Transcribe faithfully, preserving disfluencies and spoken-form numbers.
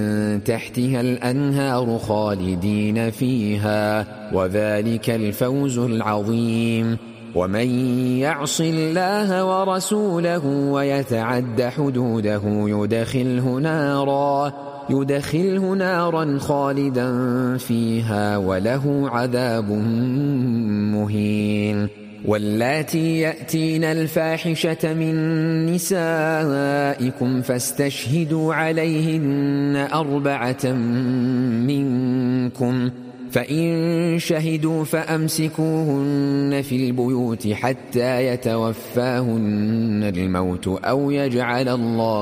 تحتها الأنهار خالدين فيها، وذلك الفوز العظيم. ومن يعص الله ورسوله ويتعد حدوده يدخله نارا يدخله نارا خالدا فيها وله عذاب مهين. واللاتي يأتين الفاحشة من نسائكم فاستشهدوا عليهن أربعة منكم، فإن شهدوا فأمسكوهن في البيوت حتى يتوفاهن الموت أو يجعل الله